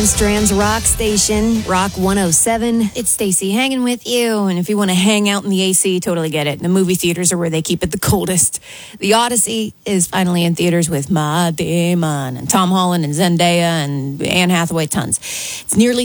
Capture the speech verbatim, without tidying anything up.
Grand Strand's Rock Station, Rock one oh seven. It's Stacy hanging with you. And if you want to hang out in the A C, totally get it. The movie theaters are where they keep it the coldest. The Odyssey is finally in theaters with Matt Damon and Tom Holland and Zendaya and Anne Hathaway, tons. It's nearly